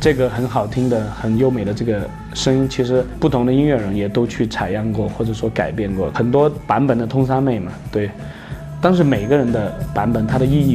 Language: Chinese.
这个很好听的、很优美的这个声音，其实不同的音乐人也都去采样过，或者说改变过很多版本的通三妹嘛，对。但是每个人的版本它的意义